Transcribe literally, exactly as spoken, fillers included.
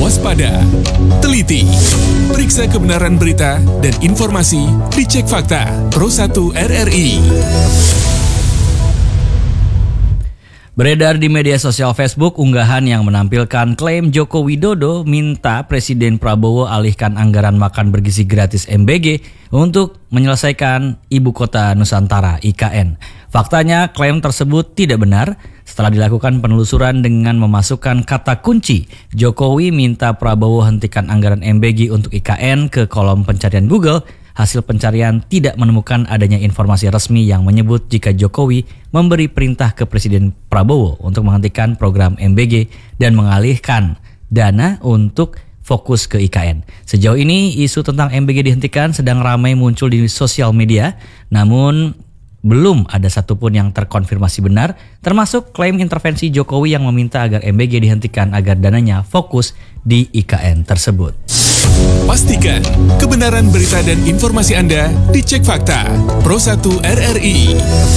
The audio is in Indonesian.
waspada, teliti, periksa kebenaran berita dan informasi, dicek fakta. Pro satu R R I. Beredar di media sosial Facebook unggahan yang menampilkan klaim Joko Widodo minta Presiden Prabowo alihkan anggaran makan bergizi gratis M B G untuk menyelesaikan Ibu Kota Nusantara I K N. Faktanya klaim tersebut tidak benar. Setelah dilakukan penelusuran dengan memasukkan kata kunci Jokowi minta Prabowo hentikan anggaran M B G untuk I K N ke kolom pencarian Google, hasil pencarian tidak menemukan adanya informasi resmi yang menyebut jika Jokowi memberi perintah ke Presiden Prabowo untuk menghentikan program M B G dan mengalihkan dana untuk fokus ke I K N. Sejauh ini isu tentang M B G dihentikan sedang ramai muncul di sosial media, namun belum ada satupun yang terkonfirmasi benar, termasuk klaim intervensi Jokowi yang meminta agar M B G dihentikan agar dananya fokus di I K N tersebut. Pastikan kebenaran berita dan informasi Anda dicek fakta. Pro satu R R I.